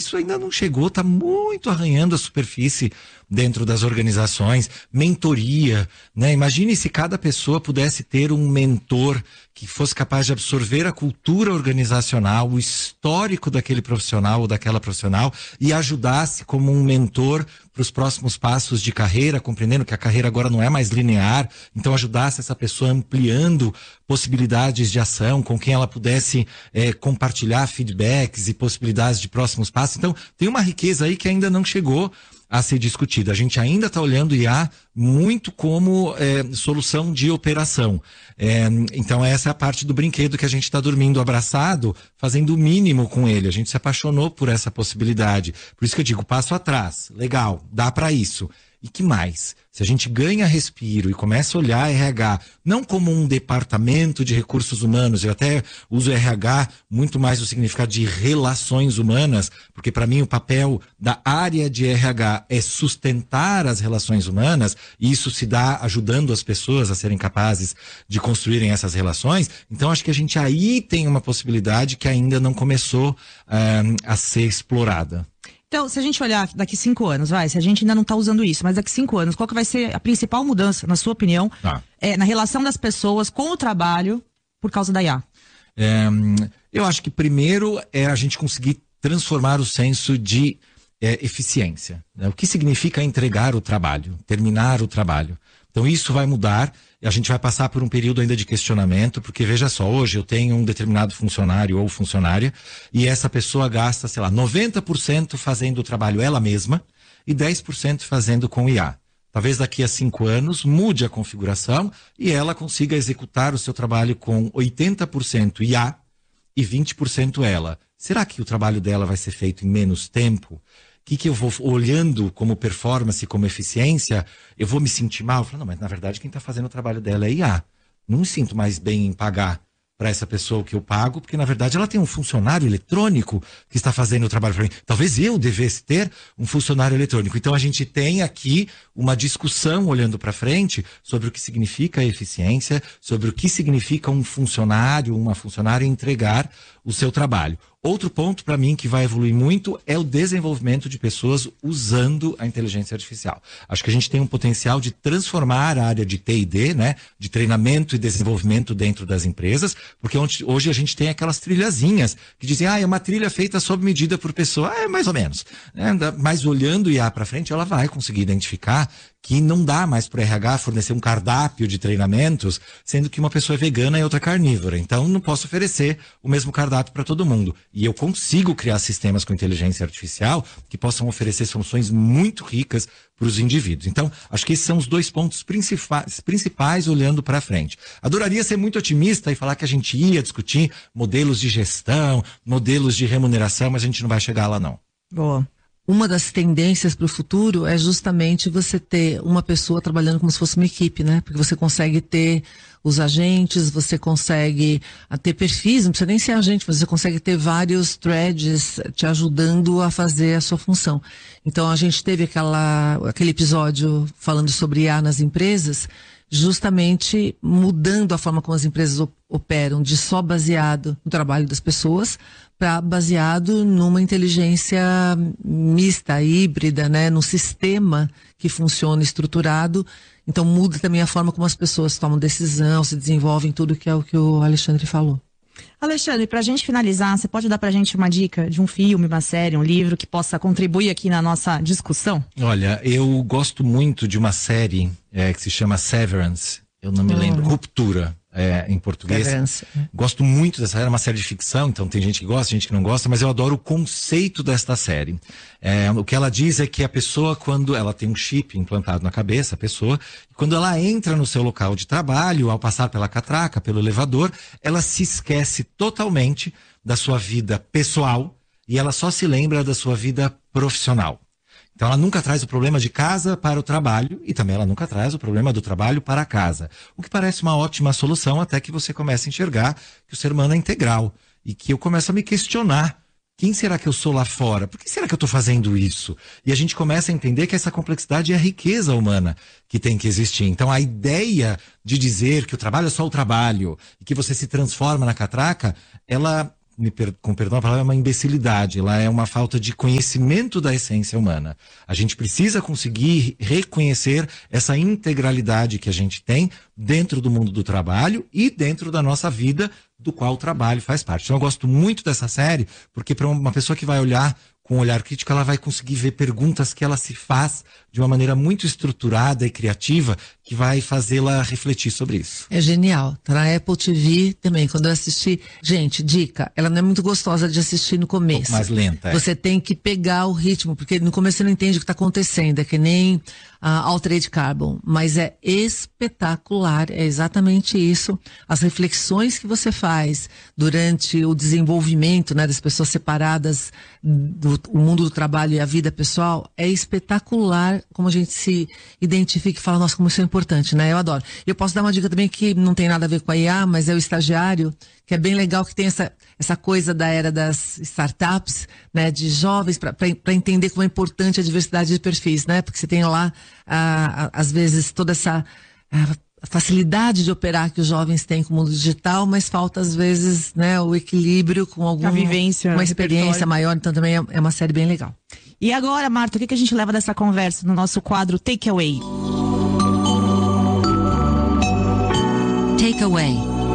isso ainda não chegou, está muito arranhando a superfície dentro das organizações. Mentoria, né? Imagine se cada pessoa pudesse ter um mentor que fosse capaz de absorver a cultura organizacional, o histórico daquele profissional ou daquela profissional e ajudasse como um mentor para os próximos passos de carreira, compreendendo que a carreira agora não é mais linear, então ajudasse essa pessoa ampliando possibilidades de ação, com quem ela pudesse compartilhar feedbacks e possibilidades de próximos passos. Então, tem uma riqueza aí que ainda não chegou a ser discutida. A gente ainda está olhando o IA muito como solução de operação. Então essa é a parte do brinquedo que a gente está dormindo abraçado, fazendo o mínimo com ele. A gente se apaixonou por essa possibilidade. Por isso que eu digo, passo atrás. Legal, dá para isso. E que mais? Se a gente ganha respiro e começa a olhar RH, não como um departamento de recursos humanos, eu até uso RH muito mais no significado de relações humanas, porque para mim o papel da área de RH é sustentar as relações humanas, e isso se dá ajudando as pessoas a serem capazes de construírem essas relações. Então acho que a gente aí tem uma possibilidade que ainda não começou a ser explorada. Então, se a gente olhar daqui 5 anos, se a gente ainda não está usando isso, mas daqui 5 anos, qual que vai ser a principal mudança, na sua opinião, na relação das pessoas com o trabalho por causa da IA? Eu acho que primeiro é a gente conseguir transformar o senso de eficiência, né? O que significa entregar o trabalho, terminar o trabalho. Então isso vai mudar. A gente vai passar por um período ainda de questionamento, porque veja só, hoje eu tenho um determinado funcionário ou funcionária e essa pessoa gasta, 90% fazendo o trabalho ela mesma e 10% fazendo com IA. Talvez daqui a 5 anos mude a configuração e ela consiga executar o seu trabalho com 80% IA e 20% ela. Será que o trabalho dela vai ser feito em menos tempo? O que eu vou olhando como performance, como eficiência, eu vou me sentir mal? Eu falo, não, mas na verdade quem está fazendo o trabalho dela é IA. Não me sinto mais bem em pagar para essa pessoa o que eu pago, porque na verdade ela tem um funcionário eletrônico que está fazendo o trabalho para mim. Talvez eu devesse ter um funcionário eletrônico. Então a gente tem aqui uma discussão olhando para frente sobre o que significa a eficiência, sobre o que significa um funcionário, uma funcionária entregar o seu trabalho. Outro ponto para mim que vai evoluir muito é o desenvolvimento de pessoas usando a inteligência artificial. Acho que a gente tem um potencial de transformar a área de T&D, né, de treinamento e desenvolvimento dentro das empresas, porque hoje a gente tem aquelas trilhazinhas que dizem, é uma trilha feita sob medida por pessoa. É mais ou menos. Mas olhando o IA para frente, ela vai conseguir identificar que não dá mais para o RH fornecer um cardápio de treinamentos, sendo que uma pessoa é vegana e outra carnívora. Então, não posso oferecer o mesmo cardápio para todo mundo. E eu consigo criar sistemas com inteligência artificial que possam oferecer soluções muito ricas para os indivíduos. Então, acho que esses são os 2 pontos principais olhando para frente. Adoraria ser muito otimista e falar que a gente ia discutir modelos de gestão, modelos de remuneração, mas a gente não vai chegar lá, não. Boa. Uma das tendências para o futuro é justamente você ter uma pessoa trabalhando como se fosse uma equipe, né? Porque você consegue ter os agentes, você consegue ter perfis, não precisa nem ser agente, mas você consegue ter vários threads te ajudando a fazer a sua função. Então a gente teve aquele episódio falando sobre IA nas empresas, justamente mudando a forma como as empresas operam, de só baseado no trabalho das pessoas para baseado numa inteligência mista, híbrida, né, num sistema que funciona estruturado. Então muda também a forma como as pessoas tomam decisão, se desenvolvem, tudo que é o que o Alexandre falou. Alexandre, pra gente finalizar, você pode dar pra gente uma dica de um filme, uma série, um livro que possa contribuir aqui na nossa discussão? Olha, eu gosto muito de uma série que se chama Severance. Eu não me lembro. Ruptura, em português. Severance. Gosto muito dessa série, é uma série de ficção, então tem gente que gosta, gente que não gosta, mas eu adoro o conceito desta série. O que ela diz é que a pessoa, quando ela tem um chip implantado na cabeça, a pessoa, quando ela entra no seu local de trabalho, ao passar pela catraca, pelo elevador, ela se esquece totalmente da sua vida pessoal e ela só se lembra da sua vida profissional. Então ela nunca traz o problema de casa para o trabalho e também ela nunca traz o problema do trabalho para a casa. O que parece uma ótima solução até que você comece a enxergar que o ser humano é integral e que eu começo a me questionar. Quem será que eu sou lá fora? Por que será que eu estou fazendo isso? E a gente começa a entender que essa complexidade é a riqueza humana que tem que existir. Então a ideia de dizer que o trabalho é só o trabalho e que você se transforma na catraca, ela com perdão a palavra, é uma imbecilidade, ela é uma falta de conhecimento da essência humana. A gente precisa conseguir reconhecer essa integralidade que a gente tem dentro do mundo do trabalho e dentro da nossa vida, do qual o trabalho faz parte. Então eu gosto muito dessa série, porque para uma pessoa que vai olhar com um olhar crítico, ela vai conseguir ver perguntas que ela se faz de uma maneira muito estruturada e criativa, que vai fazê-la refletir sobre isso. É genial. Tá na Apple TV também, quando eu assisti. Gente, dica, ela não é muito gostosa de assistir no começo. Um pouco mais lenta. Você tem que pegar o ritmo, porque no começo você não entende o que está acontecendo, é que nem Altered Carbon, mas é espetacular, é exatamente isso. As reflexões que você faz durante o desenvolvimento, né, das pessoas separadas do mundo do trabalho e a vida pessoal, é espetacular como a gente se identifica e fala, nossa, como isso é importante, né? Eu adoro. E eu posso dar uma dica também que não tem nada a ver com a IA, mas é o Estagiário, que é bem legal, que tem essa coisa da era das startups, né, de jovens, para entender como é importante a diversidade de perfis, né? Porque você tem lá, às vezes, toda essa facilidade de operar que os jovens têm com o mundo digital, mas falta, às vezes, né, o equilíbrio com alguma vivência, uma experiência maior. Então também é uma série bem legal. E agora, Marta, o que a gente leva dessa conversa no nosso quadro Takeaway? Takeaway.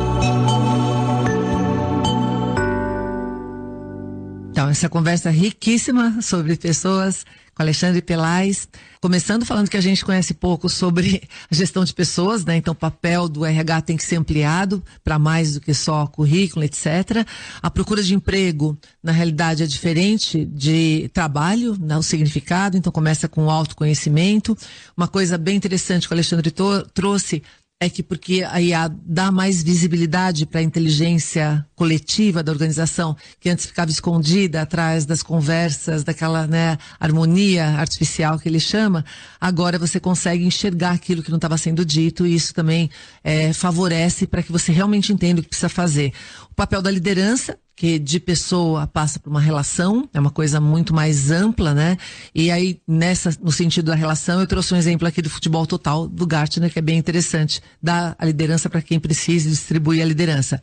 Então, essa conversa riquíssima sobre pessoas com Alexandre Pelais, começando falando que a gente conhece pouco sobre a gestão de pessoas, né? Então o papel do RH tem que ser ampliado para mais do que só currículo, etc. A procura de emprego, na realidade, é diferente de trabalho, né? O significado, então começa com o autoconhecimento. Uma coisa bem interessante que o Alexandre trouxe é que porque a IA dá mais visibilidade para a inteligência coletiva da organização, que antes ficava escondida atrás das conversas, daquela, né, harmonia artificial que ele chama, agora você consegue enxergar aquilo que não estava sendo dito, e isso também favorece para que você realmente entenda o que precisa fazer. O papel da liderança, que de pessoa passa por uma relação, é uma coisa muito mais ampla, né? E aí, no sentido da relação, eu trouxe um exemplo aqui do Futebol Total, do Gartner, que é bem interessante, dar a liderança para quem precisa e distribuir a liderança.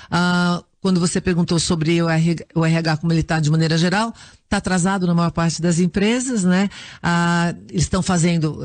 Quando você perguntou sobre o RH como ele está de maneira geral, está atrasado na maior parte das empresas, né? Eles estão fazendo,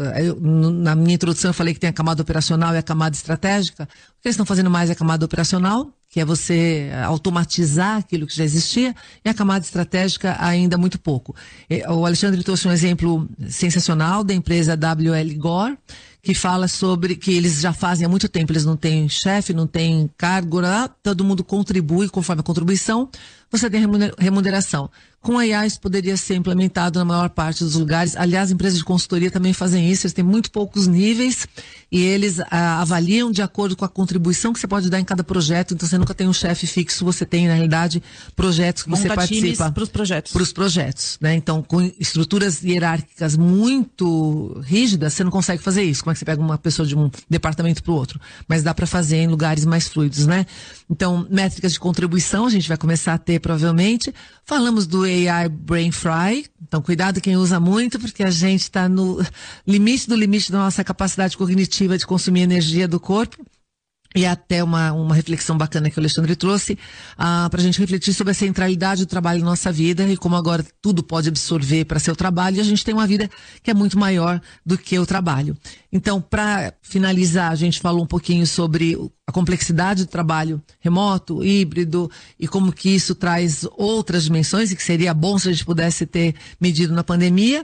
na minha introdução eu falei que tem a camada operacional e a camada estratégica. O que eles estão fazendo mais é a camada operacional, que é você automatizar aquilo que já existia, e a camada estratégica ainda muito pouco. O Alexandre trouxe um exemplo sensacional da empresa WL Gore, que fala sobre que eles já fazem há muito tempo, eles não têm chefe, não têm cargo, todo mundo contribui, conforme a contribuição, você tem remuneração. Com a IA isso poderia ser implementado na maior parte dos lugares. Aliás, empresas de consultoria também fazem isso, eles têm muito poucos níveis e eles avaliam de acordo com a contribuição que você pode dar em cada projeto. Então você nunca tem um chefe fixo, você tem, na realidade, projetos que você participa. Para os projetos. Para os projetos, né? Então, com estruturas hierárquicas muito rígidas, você não consegue fazer isso. Como é que você pega uma pessoa de um departamento para o outro? Mas dá para fazer em lugares mais fluidos, né? Então, métricas de contribuição a gente vai começar a ter provavelmente. Falamos do AI Brain Fry, então cuidado quem usa muito, porque a gente está no limite do limite da nossa capacidade cognitiva de consumir energia do corpo. E até uma reflexão bacana que o Alexandre trouxe, para a gente refletir sobre a centralidade do trabalho na nossa vida e como agora tudo pode absorver para seu trabalho, e a gente tem uma vida que é muito maior do que o trabalho. Então, para finalizar, a gente falou um pouquinho sobre a complexidade do trabalho remoto, híbrido, e como que isso traz outras dimensões, e que seria bom se a gente pudesse ter medido na pandemia.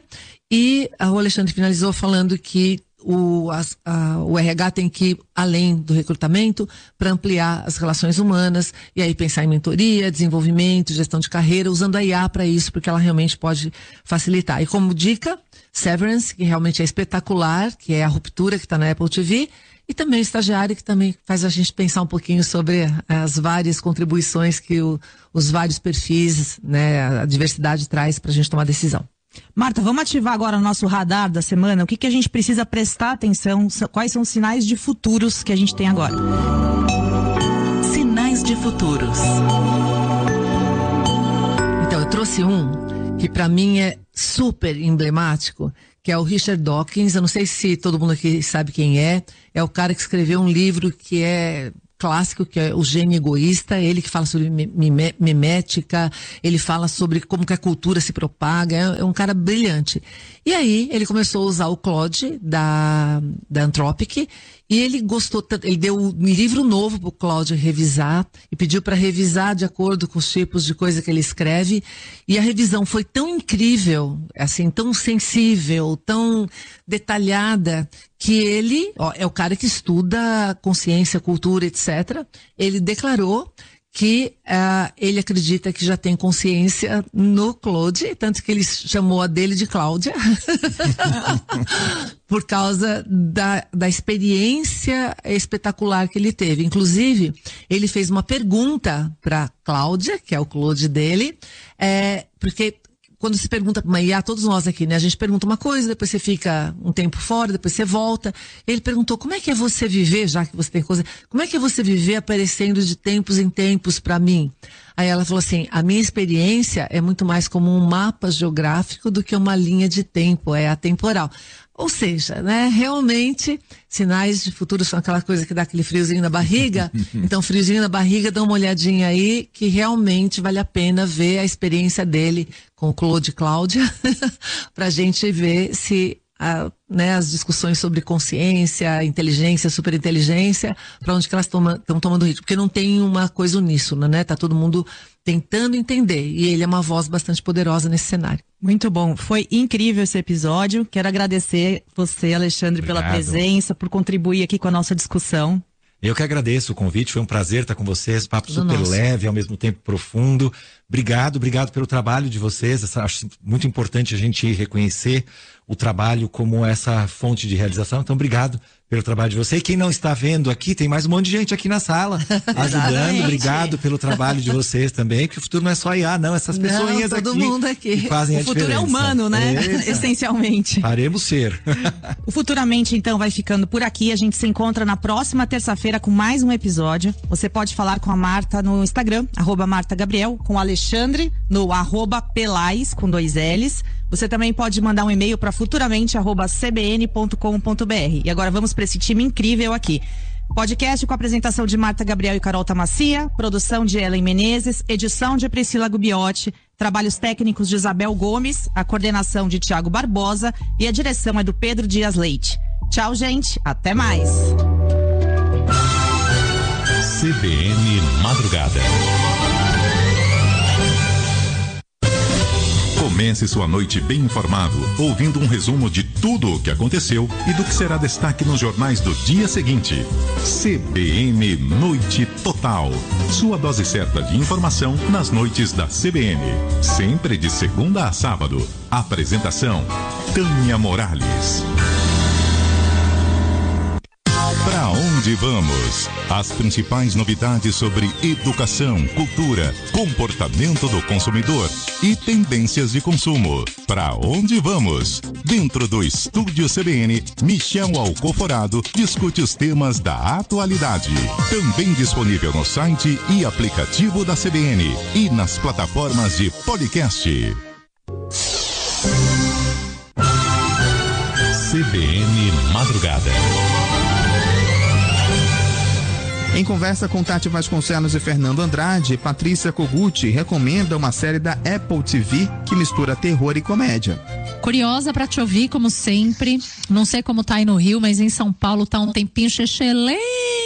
E o Alexandre finalizou falando que o RH tem que ir além do recrutamento para ampliar as relações humanas e aí pensar em mentoria, desenvolvimento, gestão de carreira, usando a IA para isso, porque ela realmente pode facilitar. E como dica, Severance, que realmente é espetacular, que é a ruptura que está na Apple TV, e também o Estagiário, que também faz a gente pensar um pouquinho sobre as várias contribuições que os vários perfis, né, a diversidade traz para a gente tomar decisão. Marta, vamos ativar agora o nosso radar da semana. O que a gente precisa prestar atenção? Quais são os sinais de futuros que a gente tem agora? Sinais de futuros. Então, eu trouxe um que para mim é super emblemático, que é o Richard Dawkins. Eu não sei se todo mundo aqui sabe quem é. É o cara que escreveu um livro que é clássico, que é o Gênio Egoísta, ele que fala sobre mimética, ele fala sobre como que a cultura se propaga, é um cara brilhante. E aí ele começou a usar o Claude da Anthropic, e ele gostou tanto, ele deu um livro novo pro Claude revisar, e pediu para revisar de acordo com os tipos de coisa que ele escreve, e a revisão foi tão incrível, assim, tão sensível, tão detalhada, que ele, é o cara que estuda consciência, cultura, etc. Ele declarou que ele acredita que já tem consciência no Claude, tanto que ele chamou a dele de Cláudia, por causa da experiência espetacular que ele teve. Inclusive, ele fez uma pergunta para Cláudia, que é o Claude dele, porque quando se pergunta para uma IA, todos nós aqui, né? A gente pergunta uma coisa, depois você fica um tempo fora, depois você volta. Ele perguntou, como é que é você viver, já que você tem coisa, como é que é você viver aparecendo de tempos em tempos para mim? Aí ela falou assim, a minha experiência é muito mais como um mapa geográfico do que uma linha de tempo, é atemporal. Ou seja, né, realmente, sinais de futuro são aquela coisa que dá aquele friozinho na barriga. Então, friozinho na barriga, dá uma olhadinha aí, que realmente vale a pena ver a experiência dele com o Claude e Cláudia, pra gente ver se as discussões sobre consciência, inteligência, superinteligência, para onde que elas estão tomando ritmo. Porque não tem uma coisa uníssona, né? Tá todo mundo tentando entender. E ele é uma voz bastante poderosa nesse cenário. Muito bom. Foi incrível esse episódio. Quero agradecer você, Alexandre, pela presença, por contribuir aqui com a nossa discussão. Eu que agradeço o convite, foi um prazer estar com vocês, papo super leve, ao mesmo tempo profundo. Obrigado pelo trabalho de vocês. Acho muito importante a gente reconhecer o trabalho como essa fonte de realização. Então, obrigado pelo trabalho de você. E quem não está vendo aqui, tem mais um monte de gente aqui na sala ajudando. Obrigado pelo trabalho de vocês também, que o futuro não é só IA, não. Essas pessoinhas aqui. Todo mundo aqui. Que fazem a diferença. O futuro é humano, né? Essencialmente. Faremos ser. O Futuramente, então, vai ficando por aqui. A gente se encontra na próxima terça-feira com mais um episódio. Você pode falar com a Marta no Instagram, @MartaGabriel, com o Alexandre no @Pelais, com 2 L's. Você também pode mandar um e-mail para futuramente@cbn.com.br. E agora vamos para esse time incrível aqui. Podcast com a apresentação de Marta Gabriel e Carol Tamassia, produção de Ellen Menezes, edição de Priscila Gubiotti, trabalhos técnicos de Isabel Gomes, a coordenação de Tiago Barbosa e a direção é do Pedro Dias Leite. Tchau, gente. Até mais. CBN Madrugada. Comece sua noite bem informado, ouvindo um resumo de tudo o que aconteceu e do que será destaque nos jornais do dia seguinte. CBN Noite Total. Sua dose certa de informação nas noites da CBN. Sempre de segunda a sábado. Apresentação: Tânia Morales. Pra onde vamos? As principais novidades sobre educação, cultura, comportamento do consumidor e tendências de consumo. Pra onde vamos? Dentro do Estúdio CBN, Michel Alcoforado discute os temas da atualidade. Também disponível no site e aplicativo da CBN e nas plataformas de podcast. CBN Madrugada. Em conversa com Tati Vasconcelos e Fernando Andrade, Patrícia Kogut recomenda uma série da Apple TV que mistura terror e comédia. Curiosa pra te ouvir, como sempre. Não sei como tá aí no Rio, mas em São Paulo tá um tempinho lento.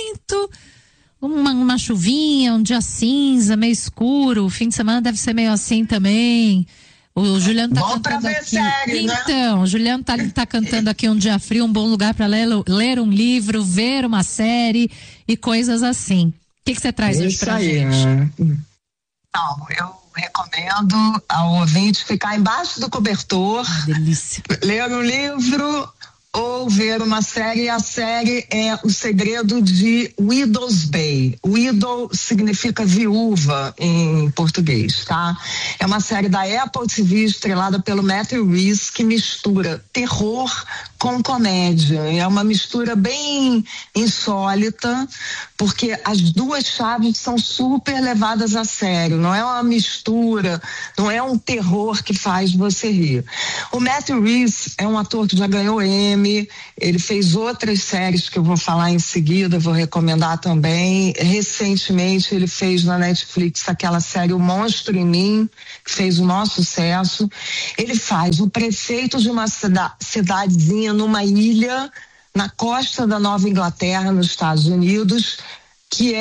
Uma chuvinha, um dia cinza, meio escuro. O fim de semana deve ser meio assim também. O Juliano tá cantando aqui. Série, então, né? O Juliano tá cantando aqui um dia frio, um bom lugar para ler um livro, ver uma série e coisas assim. O que você traz hoje pra gente? Então, eu recomendo ao ouvinte ficar embaixo do cobertor, delícia. Ler um livro ou ver uma série. A série é O Segredo de Widow's Bay. Widow significa viúva em português, tá? É uma série da Apple TV estrelada pelo Matthew Rhys que mistura terror com comédia. É uma mistura bem insólita, porque as duas chaves são super levadas a sério. Não é uma mistura, não é um terror que faz você rir. O Matthew Rhys é um ator que já ganhou Emmy, ele fez outras séries que eu vou falar em seguida, vou recomendar também. Recentemente ele fez na Netflix aquela série O Monstro em Mim, que fez o maior sucesso. Ele faz o prefeito de uma cidadezinha numa ilha na costa da Nova Inglaterra, nos Estados Unidos, que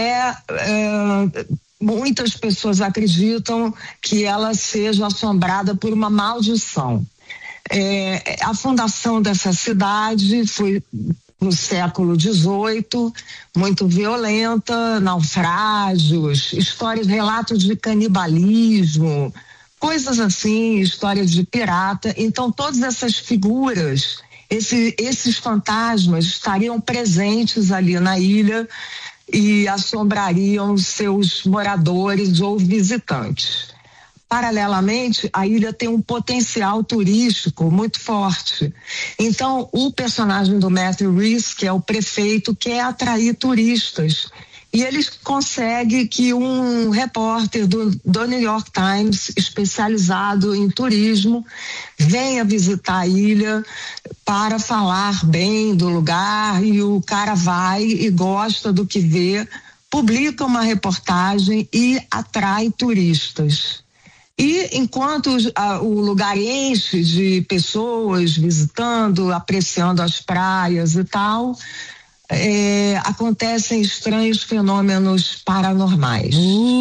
muitas pessoas acreditam que ela seja assombrada por uma maldição. A fundação dessa cidade foi no século XVIII, muito violenta, naufrágios, relatos de canibalismo, coisas assim, histórias de pirata. Então, todas essas figuras, esses fantasmas estariam presentes ali na ilha e assombrariam seus moradores ou visitantes. Paralelamente, a ilha tem um potencial turístico muito forte. Então, o personagem do Matthew Rhys, que é o prefeito, quer atrair turistas. E ele consegue que um repórter do New York Times, especializado em turismo, venha visitar a ilha para falar bem do lugar, e o cara vai e gosta do que vê, publica uma reportagem e atrai turistas. E enquanto o lugar enche de pessoas visitando, apreciando as praias e tal, acontecem estranhos fenômenos paranormais.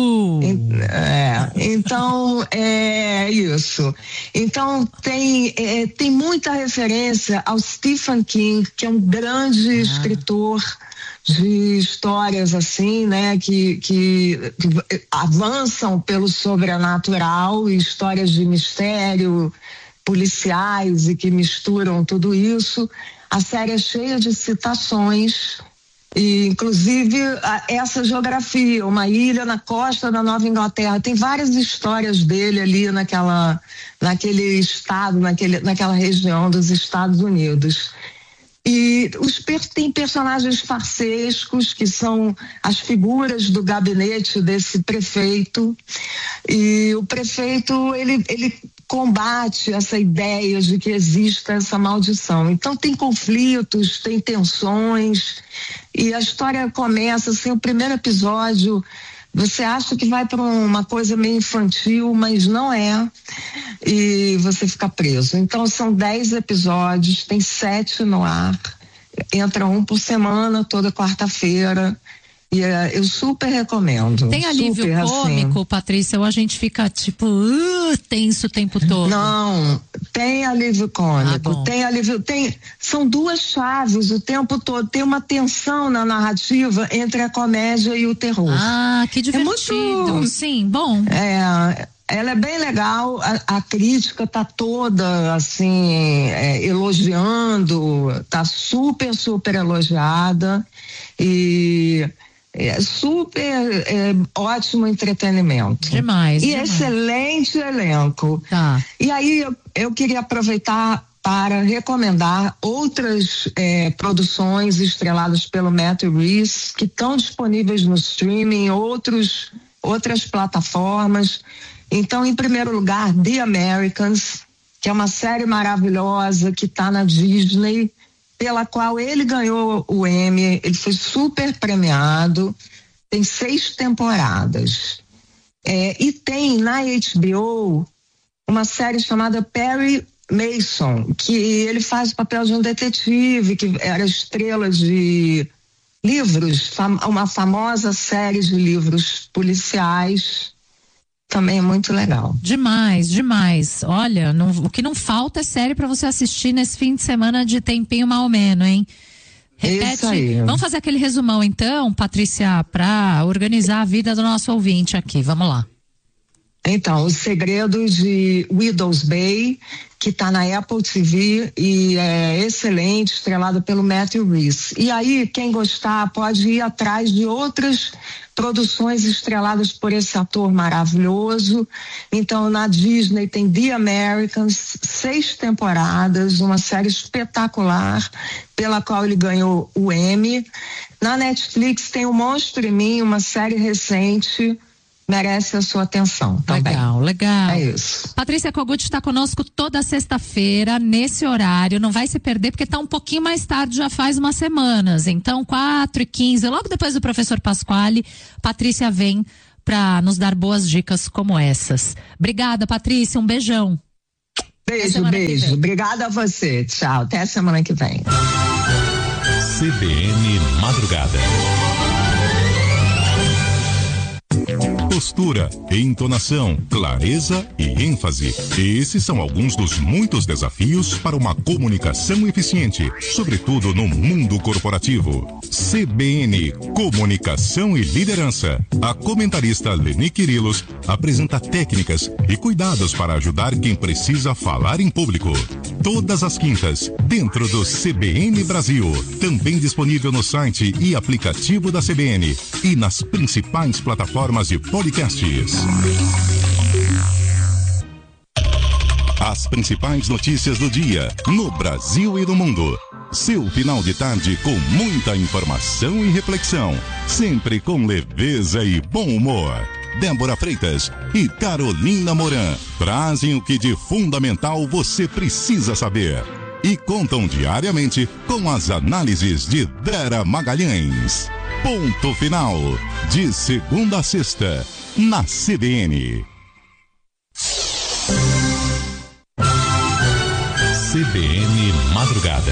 Então, é isso. Então, tem muita referência ao Stephen King, que é um grande escritor de histórias assim, né, que avançam pelo sobrenatural, e histórias de mistério, policiais, e que misturam tudo isso. A série é cheia de citações, e inclusive essa geografia, uma ilha na costa da Nova Inglaterra, tem várias histórias dele ali naquele estado, naquela região dos Estados Unidos. E tem personagens farsescos, que são as figuras do gabinete desse prefeito, e o prefeito ele combate essa ideia de que exista essa maldição. Então tem conflitos, tem tensões, e a história começa assim, o primeiro episódio, você acha que vai para uma coisa meio infantil, mas não é, e você fica preso. Então são 10 episódios, tem 7 no ar, entra um por semana, toda quarta-feira, e eu super recomendo. Tem alívio cômico, assim, Patrícia, ou a gente fica tipo tenso o tempo todo? Não, tem alívio cômico, são duas chaves o tempo todo, tem uma tensão na narrativa entre a comédia e o terror. Que divertido. Sim, bom. Ela é bem legal, a crítica tá toda assim, elogiando, tá super, super elogiada, e super ótimo entretenimento. Demais. Excelente elenco. Tá. E aí eu queria aproveitar para recomendar outras produções estreladas pelo Matthew Rhys, que estão disponíveis no streaming, outras plataformas. Então, em primeiro lugar, The Americans, que é uma série maravilhosa que está na Disney, pela qual ele ganhou o Emmy, ele foi super premiado, tem 6 temporadas. E tem na HBO uma série chamada Perry Mason, que ele faz o papel de um detetive, que era estrela de livros, uma famosa série de livros policiais. Também é muito legal. Demais, demais. Olha, o que não falta é série para você assistir nesse fim de semana de tempinho mal menos, hein? Repete. Isso aí. Vamos fazer aquele resumão então, Patrícia, para organizar a vida do nosso ouvinte aqui. Vamos lá. Então, O Segredo de Widow's Bay, que está na Apple TV e é excelente, estrelado pelo Matthew Rhys. E aí, quem gostar pode ir atrás de outras produções estreladas por esse ator maravilhoso. Então, na Disney tem The Americans, 6 temporadas, uma série espetacular, pela qual ele ganhou o Emmy. Na Netflix tem O Monstro em Mim, uma série recente, merece a sua atenção também. Legal. É isso. Patrícia Kogut está conosco toda sexta-feira, nesse horário. Não vai se perder, porque está um pouquinho mais tarde, já faz umas semanas. Então, 4h15, logo depois do professor Pasquale, Patrícia vem para nos dar boas dicas como essas. Obrigada, Patrícia. Um beijão. Beijo. Obrigada a você. Tchau. Até a semana que vem. CBN Madrugada. Postura, entonação, clareza e ênfase. Esses são alguns dos muitos desafios para uma comunicação eficiente, sobretudo no mundo corporativo. CBN, Comunicação e Liderança. A comentarista Leni Quirilos apresenta técnicas e cuidados para ajudar quem precisa falar em público. Todas as quintas, dentro do CBN Brasil. Também disponível no site e aplicativo da CBN e nas principais plataformas de podcasts. As principais notícias do dia, no Brasil e no mundo. Seu final de tarde com muita informação e reflexão. Sempre com leveza e bom humor. Débora Freitas e Carolina Moran trazem o que de fundamental você precisa saber. E contam diariamente com as análises de Dera Magalhães. Ponto final, de segunda a sexta, na CBN. CBN Madrugada.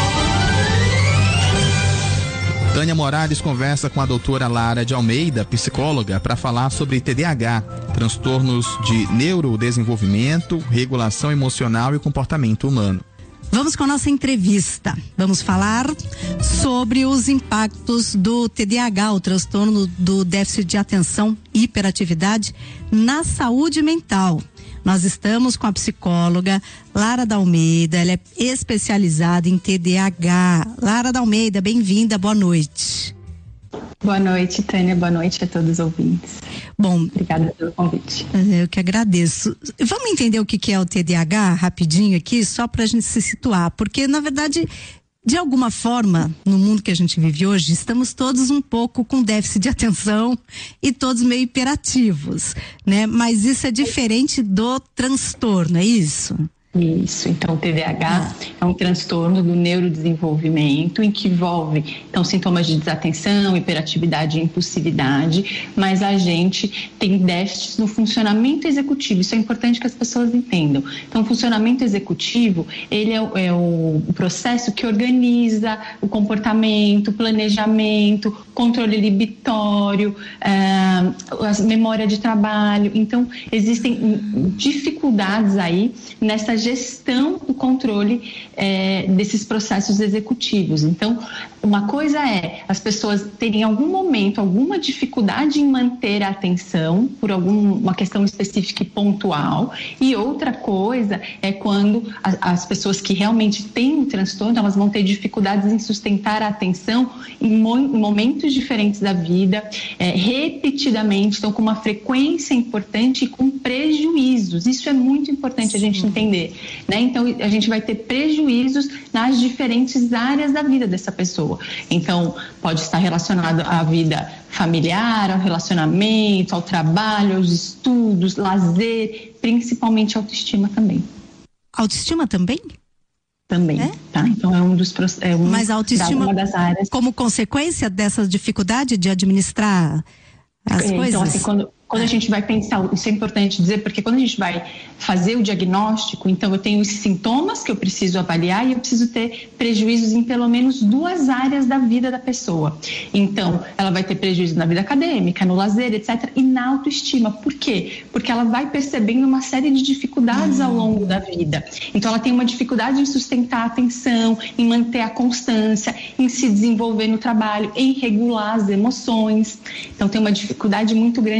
Tânia Morales conversa com a doutora Lara de Almeida, psicóloga, para falar sobre TDAH, transtornos de neurodesenvolvimento, regulação emocional e comportamento humano. Vamos com a nossa entrevista. Vamos falar sobre os impactos do TDAH, o transtorno do déficit de atenção e hiperatividade, na saúde mental. Nós estamos com a psicóloga Lara da Almeida, ela é especializada em TDAH. Lara da Almeida, bem-vinda, boa noite. Boa noite, Tânia, boa noite a todos os ouvintes. Bom, obrigada pelo convite. Eu que agradeço. Vamos entender o que é o TDAH rapidinho aqui, só para a gente se situar, porque na verdade, de alguma forma, no mundo que a gente vive hoje, estamos todos um pouco com déficit de atenção e todos meio hiperativos, né? Mas isso é diferente do transtorno, é isso? Isso, então o TDAH é um transtorno do neurodesenvolvimento em que envolve então sintomas de desatenção, hiperatividade e impulsividade, mas a gente tem déficits no funcionamento executivo. Isso é importante que as pessoas entendam. Então o funcionamento executivo, ele é o processo que organiza o comportamento, o planejamento, controle libitório, a memória de trabalho. Então existem dificuldades aí nessa gestão do controle desses processos executivos. Então, uma coisa é as pessoas terem em algum momento alguma dificuldade em manter a atenção por alguma questão específica e pontual, e outra coisa é quando as pessoas que realmente têm o transtorno, elas vão ter dificuldades em sustentar a atenção em momentos diferentes da vida, repetidamente, então com uma frequência importante e com prejuízos. Isso é muito importante a gente entender, né? Então a gente vai ter prejuízos nas diferentes áreas da vida dessa pessoa. Então pode estar relacionado à vida familiar, ao relacionamento, ao trabalho, aos estudos, lazer, principalmente autoestima também. Autoestima também? Também, tá? Então é um dos Mas a autoestima, uma das áreas. Como consequência dessa dificuldade de administrar as coisas? Então, assim, quando a gente vai pensar, isso é importante dizer, porque quando a gente vai fazer o diagnóstico, então eu tenho os sintomas que eu preciso avaliar e eu preciso ter prejuízos em pelo menos 2 áreas da vida da pessoa. Então, ela vai ter prejuízo na vida acadêmica, no lazer, etc., e na autoestima. Por quê? Porque ela vai percebendo uma série de dificuldades ao longo da vida. Então, ela tem uma dificuldade em sustentar a atenção, em manter a constância, em se desenvolver no trabalho, em regular as emoções. Então, tem uma dificuldade muito grande, né?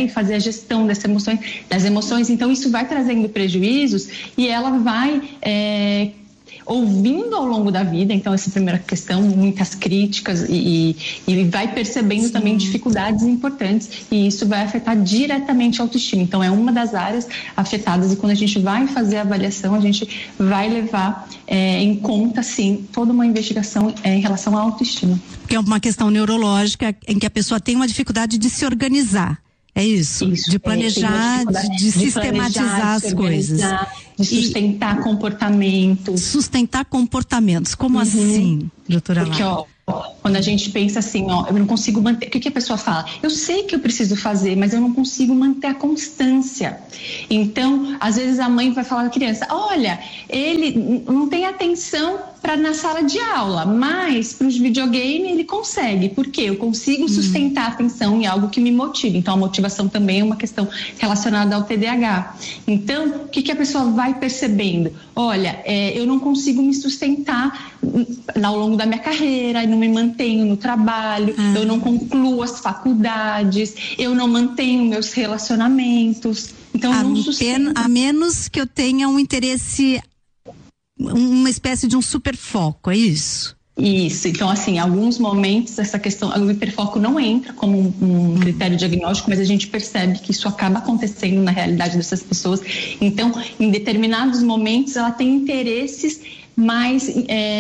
consegue fazer a gestão das emoções. Então, isso vai trazendo prejuízos e ela vai ouvindo ao longo da vida. Então, essa é a primeira questão, muitas críticas e vai percebendo também dificuldades importantes, e isso vai afetar diretamente a autoestima. Então, é uma das áreas afetadas, e quando a gente vai fazer a avaliação, a gente vai levar em conta, sim, toda uma investigação em relação à autoestima. Que é uma questão neurológica em que a pessoa tem uma dificuldade de se organizar. É isso, de planejar, de sistematizar as coisas. De sustentar comportamentos. Sustentar comportamentos, como assim, doutora Lara? Porque, quando a gente pensa assim, eu não consigo manter... O que a pessoa fala? Eu sei que eu preciso fazer, mas eu não consigo manter a constância. Então, às vezes a mãe vai falar com a criança, olha, ele não tem atenção na sala de aula, mas para os videogames ele consegue. Por quê? Eu consigo sustentar a atenção em algo que me motive. Então, a motivação também é uma questão relacionada ao TDAH. Então, o que a pessoa vai percebendo? Olha, eu não consigo me sustentar ao longo da minha carreira, não me mantenho no trabalho, eu não concluo as faculdades, eu não mantenho meus relacionamentos. Então, não sustento. A menos que eu tenha um interesse, uma espécie de um superfoco, é isso? Isso, então assim, em alguns momentos essa questão, o hiperfoco não entra como um critério diagnóstico, mas a gente percebe que isso acaba acontecendo na realidade dessas pessoas. Então, em determinados momentos ela tem interesses mais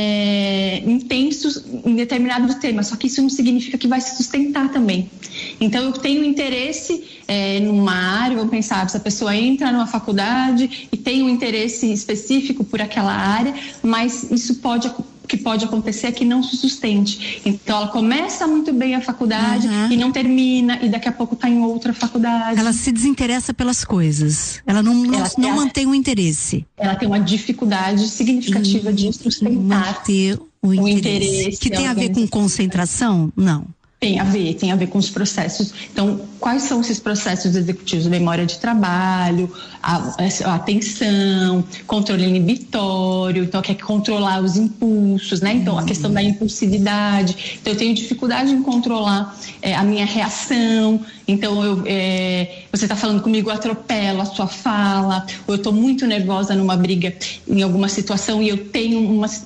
intensos em determinados temas, só que isso não significa que vai se sustentar também. Então, eu tenho interesse numa área, vamos pensar, se a pessoa entra numa faculdade e tem um interesse específico por aquela área, mas isso pode acontecer que não se sustente. Então, ela começa muito bem a faculdade e não termina, e daqui a pouco está em outra faculdade. Ela se desinteressa pelas coisas. Ela não mantém o interesse. Ela tem uma dificuldade significativa de sustentar manter o interesse. Que tem a ver com concentração? Não. Tem a ver com os processos. Então, quais são esses processos executivos? Memória de trabalho, a atenção, controle inibitório, então quer controlar os impulsos, né? Então, a questão da impulsividade. Então, eu tenho dificuldade em controlar a minha reação. Então, você está falando comigo, eu atropelo a sua fala, ou eu estou muito nervosa numa briga em alguma situação e eu tenho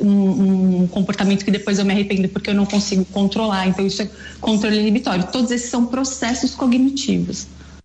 um comportamento que depois eu me arrependo porque eu não consigo controlar. Então, isso é controle inibitório. Todos esses são processos cognitivos.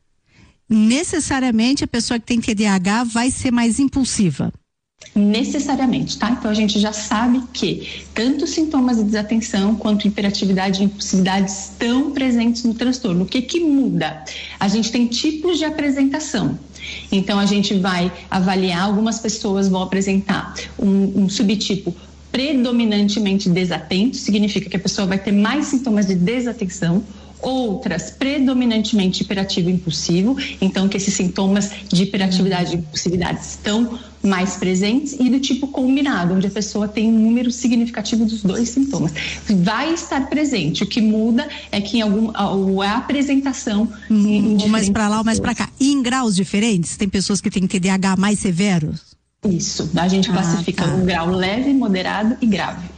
Necessariamente a pessoa que tem TDAH vai ser mais impulsiva? Necessariamente, tá? Então a gente já sabe que tanto sintomas de desatenção quanto hiperatividade e impulsividade estão presentes no transtorno. O que muda? A gente tem tipos de apresentação. Então a gente vai avaliar, algumas pessoas vão apresentar um subtipo predominantemente desatento, significa que a pessoa vai ter mais sintomas de desatenção. Outras, predominantemente hiperativo e impulsivo, então que esses sintomas de hiperatividade e impulsividade estão mais presentes, e do tipo combinado, onde a pessoa tem um número significativo dos dois sintomas. Vai estar presente, o que muda é que a apresentação ou mais para lá ou mais para cá. E em graus diferentes? Tem pessoas que têm TDAH mais severos? Isso, a gente classifica um grau leve, moderado e grave.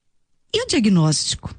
E o diagnóstico?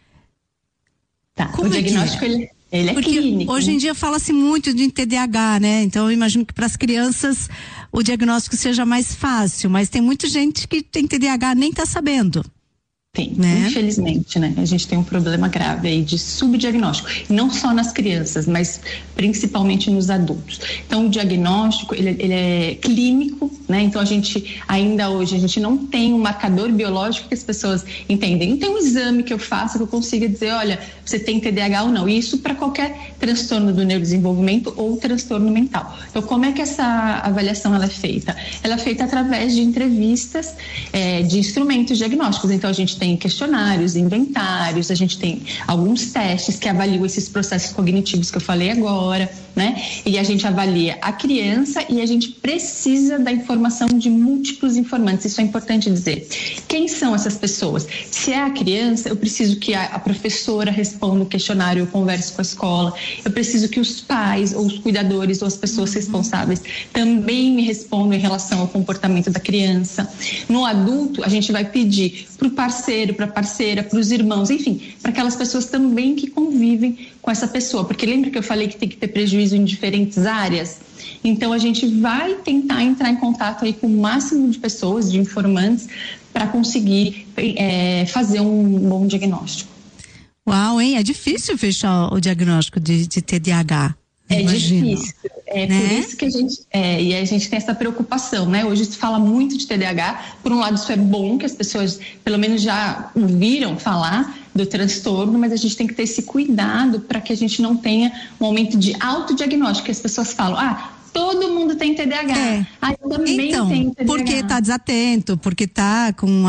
O diagnóstico ele é clínico. Hoje em dia fala-se muito de TDAH, né? Então eu imagino que para as crianças o diagnóstico seja mais fácil, mas tem muita gente que tem TDAH nem está sabendo. Tem, né? Infelizmente, né? A gente tem um problema grave aí de subdiagnóstico, não só nas crianças, mas principalmente nos adultos. Então, o diagnóstico, ele é clínico, né? Então, ainda hoje, a gente não tem um marcador biológico que as pessoas entendem. Não tem um exame que eu faça que eu consiga dizer, olha, você tem TDAH ou não. E isso para qualquer transtorno do neurodesenvolvimento ou transtorno mental. Então, como é que essa avaliação ela é feita? Ela é feita através de entrevistas, de instrumentos diagnósticos. Então, a gente tem questionários, inventários, a gente tem alguns testes que avaliam esses processos cognitivos que eu falei agora, né? E a gente avalia a criança e a gente precisa da informação de múltiplos informantes, isso é importante dizer. Quem são essas pessoas? Se é a criança, eu preciso que a professora responda o questionário, eu converse com a escola, eu preciso que os pais ou os cuidadores ou as pessoas responsáveis também me respondam em relação ao comportamento da criança. No adulto, a gente vai pedir para o parceiro parceiro, para parceira, para os irmãos, enfim, para aquelas pessoas também que convivem com essa pessoa. Porque lembra que eu falei que tem que ter prejuízo em diferentes áreas? Então, a gente vai tentar entrar em contato aí com o máximo de pessoas, de informantes, para conseguir fazer um bom diagnóstico. Uau, hein? É difícil fechar o diagnóstico de TDAH. É imagino. difícil. Por isso que a gente tem essa preocupação, né? Hoje se fala muito de TDAH. Por um lado, isso é bom, que as pessoas pelo menos já ouviram falar do transtorno, mas a gente tem que ter esse cuidado para que a gente não tenha um aumento de autodiagnóstico, que as pessoas falam, todo mundo tem TDAH. Eu também tenho TDAH. Porque tá desatento, porque tá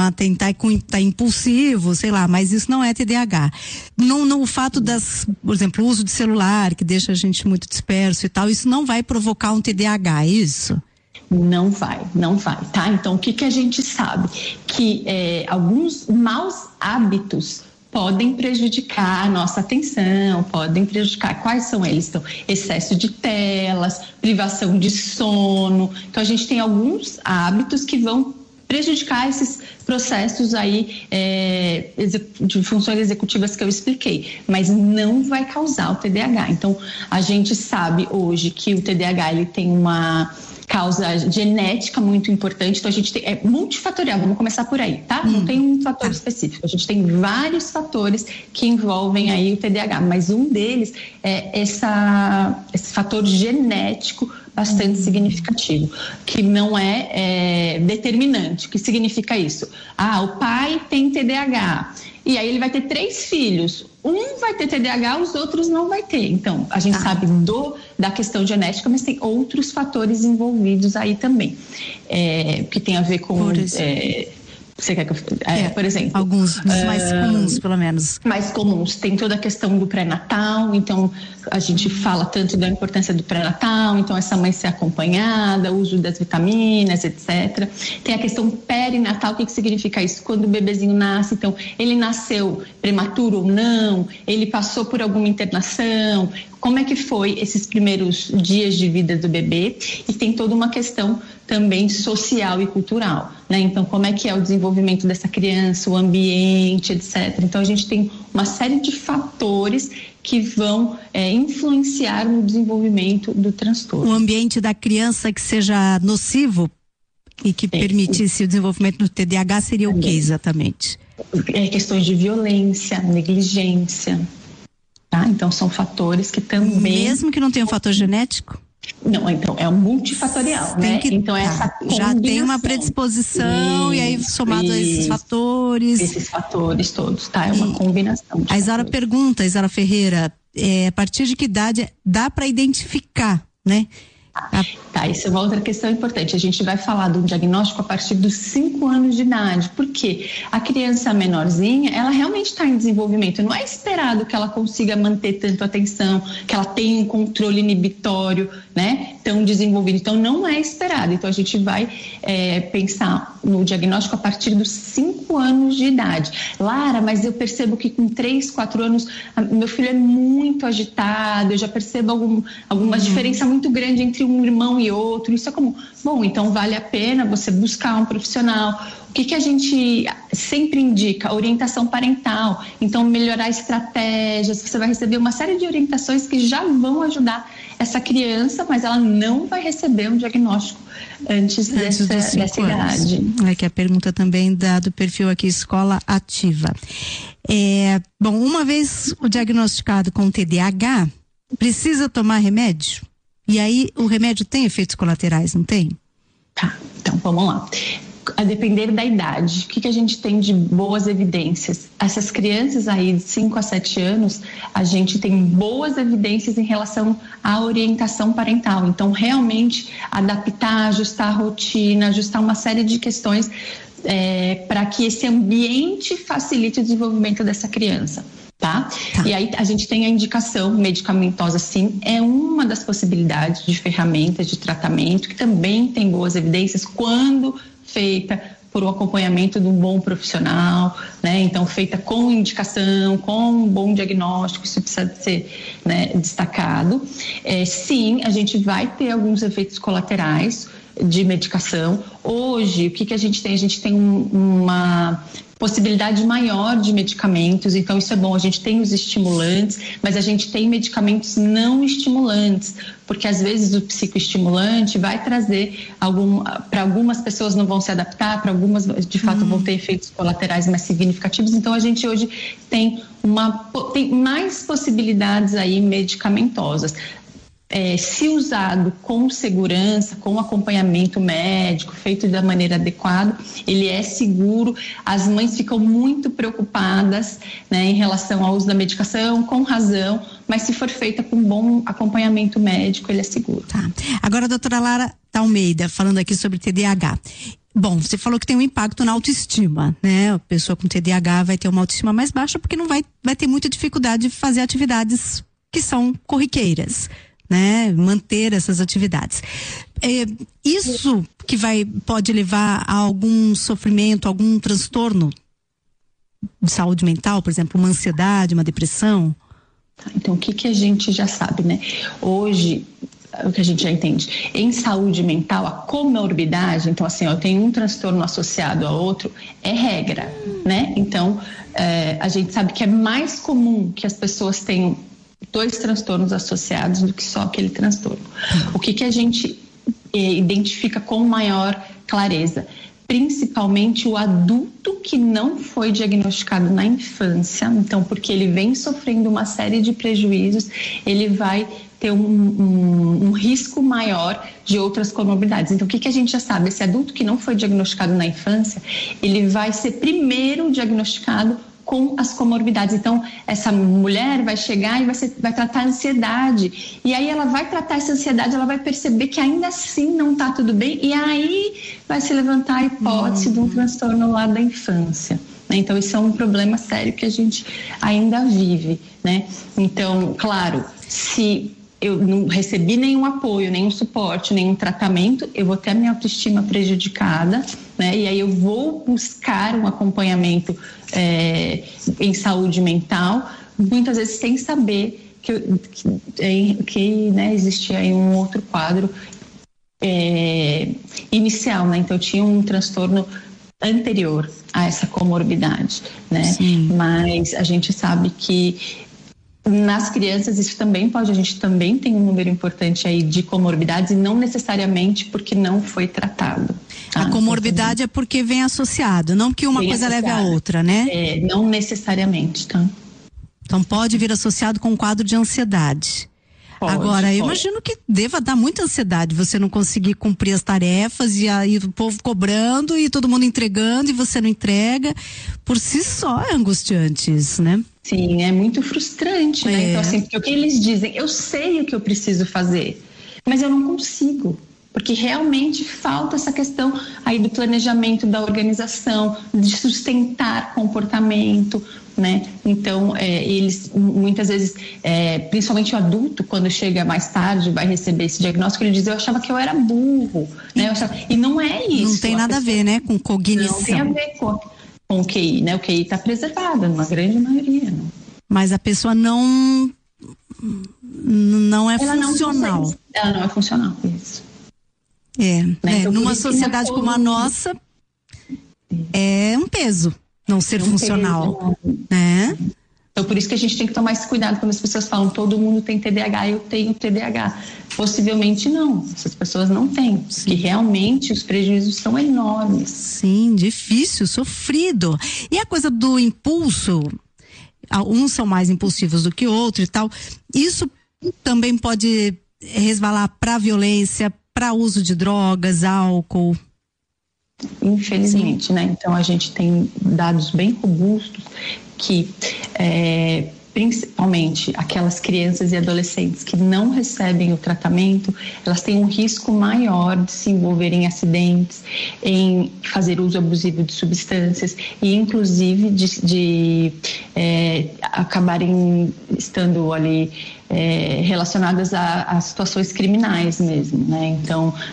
impulsivo, sei lá, mas isso não é TDAH. O fato por exemplo, o uso de celular, que deixa a gente muito disperso e tal, isso não vai provocar um TDAH, é isso? Não vai, tá? Então, o que a gente sabe? Que alguns maus hábitos podem prejudicar a nossa atenção, podem prejudicar. Quais são eles? Então, excesso de telas, privação de sono. Então, a gente tem alguns hábitos que vão prejudicar esses processos aí de funções executivas que eu expliquei, mas não vai causar o TDAH. Então, a gente sabe hoje que o TDAH ele tem uma causa genética muito importante, então a gente é multifatorial, vamos começar por aí, tá? Não tem um fator específico, a gente tem vários fatores que envolvem aí o TDAH, mas um deles é esse fator genético bastante significativo, que não é determinante. O que significa isso? O pai tem TDAH, e aí ele vai ter 3 filhos, um vai ter TDAH, os outros não vai ter. Então, a gente sabe da questão genética, mas tem outros fatores envolvidos aí também, que tem a ver com... Você quer que eu... por exemplo... Alguns dos mais comuns, pelo menos. Mais comuns. Tem toda a questão do pré-natal, então a gente fala tanto da importância do pré-natal, então essa mãe ser acompanhada, o uso das vitaminas, etc. Tem a questão perinatal, o que significa isso? Quando o bebezinho nasce, então ele nasceu prematuro ou não, ele passou por alguma internação, como é que foi esses primeiros dias de vida do bebê, e tem toda uma questão também social e cultural, né? Então, como é que é o desenvolvimento dessa criança, o ambiente, etc. Então, a gente tem uma série de fatores que vão influenciar no desenvolvimento do transtorno. O ambiente da criança que seja nocivo e que permitisse o desenvolvimento do TDAH seria o que exatamente? Questões de violência, negligência, tá? Então, são fatores que também... Mesmo que não tenha um fator genético? Não, então é um multifatorial, né? Então essa já tem uma predisposição e aí somado a esses fatores. Esses fatores todos, tá? É uma combinação. A Isaura pergunta, Isaura Ferreira, a partir de que idade dá para identificar, né? Tá, isso é uma outra questão importante. A gente vai falar do diagnóstico a partir dos 5 anos de idade, porque a criança menorzinha, ela realmente está em desenvolvimento. Não é esperado que ela consiga manter tanto atenção, que ela tenha um controle inibitório, né, tão desenvolvido. Então, não é esperado. Então, a gente vai pensar no diagnóstico a partir dos 5 anos de idade. Lara, mas eu percebo que com 3, 4 anos, meu filho é muito agitado, eu já percebo alguma diferença muito grande entre um irmão e outro, isso é comum. Bom, então vale a pena você buscar um profissional. O que a gente sempre indica? Orientação parental. Então, melhorar estratégias, você vai receber uma série de orientações que já vão ajudar essa criança, mas ela não vai receber um diagnóstico antes dessa idade. É que a pergunta também do perfil aqui, Escola Ativa. Bom, uma vez diagnosticado com TDAH, precisa tomar remédio? E aí, o remédio tem efeitos colaterais, não tem? Tá, então vamos lá. A depender da idade, o que a gente tem de boas evidências? Essas crianças aí de 5 a 7 anos, a gente tem boas evidências em relação à orientação parental. Então, realmente, adaptar, ajustar a rotina, ajustar uma série de questões para que esse ambiente facilite o desenvolvimento dessa criança. Tá? E aí a gente tem a indicação medicamentosa, sim, é uma das possibilidades de ferramentas de tratamento que também tem boas evidências quando feita por um acompanhamento de um bom profissional, né? Então, feita com indicação, com um bom diagnóstico, isso precisa ser, né, destacado. Sim, a gente vai ter alguns efeitos colaterais, de medicação. Hoje, o que a gente tem? A gente tem uma possibilidade maior de medicamentos, então isso é bom. A gente tem os estimulantes, mas a gente tem medicamentos não estimulantes, porque às vezes o psicoestimulante vai trazer para algumas pessoas não vão se adaptar, para algumas de fato vão ter efeitos colaterais mais significativos. Então a gente hoje tem mais possibilidades aí medicamentosas. Se usado com segurança, com acompanhamento médico, feito da maneira adequada, ele é seguro. As mães ficam muito preocupadas, né, em relação ao uso da medicação, com razão, mas se for feita com bom acompanhamento médico, ele é seguro. Tá. Agora, a doutora Lara Almeida, falando aqui sobre TDAH. Bom, você falou que tem um impacto na autoestima, né? A pessoa com TDAH vai ter uma autoestima mais baixa porque não vai ter muita dificuldade de fazer atividades que são corriqueiras, né? Manter essas atividades. Isso que pode levar a algum sofrimento, algum transtorno de saúde mental, por exemplo, uma ansiedade, uma depressão? Então, o que a gente já sabe, né? Hoje, o que a gente já entende, em saúde mental, a comorbidade, então assim, eu tenho um transtorno associado a outro, é regra, né? Então, a gente sabe que é mais comum que as pessoas tenham 2 transtornos associados do que só aquele transtorno. O que a gente identifica com maior clareza? Principalmente o adulto que não foi diagnosticado na infância, então porque ele vem sofrendo uma série de prejuízos, ele vai ter um risco maior de outras comorbidades. Então, o que a gente já sabe? Esse adulto que não foi diagnosticado na infância, ele vai ser primeiro diagnosticado com as comorbidades. Então, essa mulher vai chegar e vai tratar a ansiedade. E aí ela vai tratar essa ansiedade, ela vai perceber que ainda assim não está tudo bem, e aí vai se levantar a hipótese de um transtorno lá da infância. Então, isso é um problema sério que a gente ainda vive, né? Então, claro, se eu não recebi nenhum apoio, nenhum suporte, nenhum tratamento, eu vou ter a minha autoestima prejudicada, né? E aí eu vou buscar um acompanhamento em saúde mental, muitas vezes sem saber que né, existia aí um outro quadro inicial, né? Então eu tinha um transtorno anterior a essa comorbidade, né? Sim. Mas a gente sabe que nas crianças isso também pode, a gente também tem um número importante aí de comorbidades e não necessariamente porque não foi tratado. Tá? A comorbidade é porque vem associado, não que uma coisa leve a outra, né? Não necessariamente, tá? Então pode vir associado com um quadro de ansiedade. Agora, eu imagino que deva dar muita ansiedade você não conseguir cumprir as tarefas e aí o povo cobrando e todo mundo entregando e você não entrega. Por si só é angustiante isso, né? Sim, é muito frustrante, né? Então, assim, porque o que eles dizem, eu sei o que eu preciso fazer, mas eu não consigo. Porque realmente falta essa questão aí do planejamento, da organização, de sustentar comportamento, né? Então, eles muitas vezes, principalmente o adulto, quando chega mais tarde, vai receber esse diagnóstico, ele diz, eu achava que eu era burro, né? E não é isso. Não tem nada a ver, né? Com cognição. Não tem a ver com o QI, né? O QI está preservado, numa grande maioria. Não. Mas a pessoa não é funcional. Ela não é funcional, isso. Né? Então, numa sociedade como a nossa, é um peso não ser funcional, né? Então, por isso que a gente tem que tomar esse cuidado quando as pessoas falam, todo mundo tem TDAH, eu tenho TDAH. Possivelmente não, essas pessoas não têm, porque realmente os prejuízos são enormes. Sim, difícil, sofrido. E a coisa do impulso, uns são mais impulsivos do que outros e tal, isso também pode resvalar para violência, para uso de drogas, álcool? Infelizmente, né? Então a gente tem dados bem robustos que principalmente aquelas crianças e adolescentes que não recebem o tratamento, elas têm um risco maior de se envolverem em acidentes, em fazer uso abusivo de substâncias e inclusive de acabarem estando ali relacionadas a situações criminais mesmo, né? Então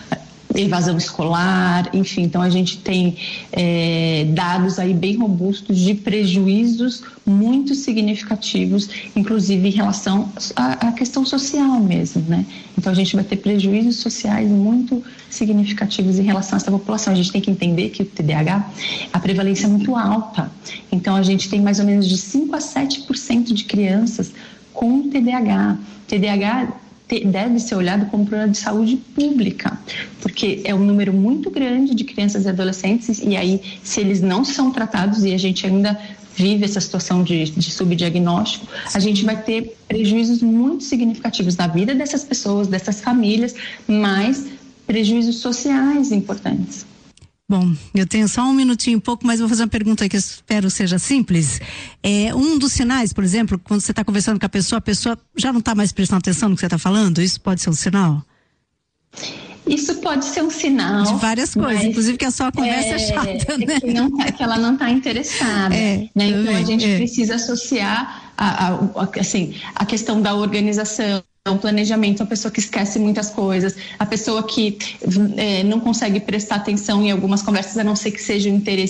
evasão escolar, enfim, então a gente tem dados aí bem robustos de prejuízos muito significativos, inclusive em relação à questão social mesmo, né? Então a gente vai ter prejuízos sociais muito significativos em relação a essa população. A gente tem que entender que o TDAH, a prevalência é muito alta, então a gente tem mais ou menos de 5 a 7% de crianças com TDAH. TDAH deve ser olhado como problema de saúde pública, porque é um número muito grande de crianças e adolescentes, e aí, se eles não são tratados, e a gente ainda vive essa situação de subdiagnóstico, a gente vai ter prejuízos muito significativos na vida dessas pessoas, dessas famílias, mas prejuízos sociais importantes. Bom, eu tenho só um minutinho e pouco, mas vou fazer uma pergunta que eu espero seja simples. Um dos sinais, por exemplo, quando você está conversando com a pessoa já não está mais prestando atenção no que você está falando? Isso pode ser um sinal? Isso pode ser um sinal. De várias coisas, inclusive que a sua conversa é chata, né? Que ela não está interessada. Né? Então a gente precisa associar a questão da organização, o planejamento, a pessoa que esquece muitas coisas, a pessoa que não consegue prestar atenção em algumas conversas, a não ser que seja um interesse